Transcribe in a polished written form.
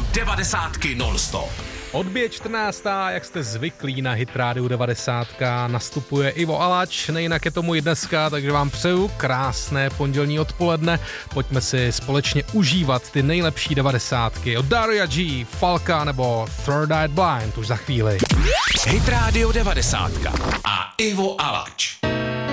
90 non-stop. Odbije 14. Jak jste zvyklí na Hit Radio 90. Nastupuje Ivo Alač, nejinak je tomu i dneska, takže vám přeju krásné pondělní odpoledne. Pojďme si společně užívat ty nejlepší 90. od Daria G, Falka nebo Third Eye Blind už za chvíli. Hit Radio 90 a Ivo Alač.